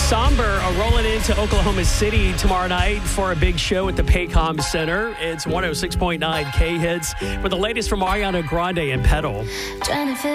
Somber rolling into Oklahoma City tomorrow night for a big show at the Paycom Center. It's 106.9 K-Hits with the latest from Ariana Grande and Pedal.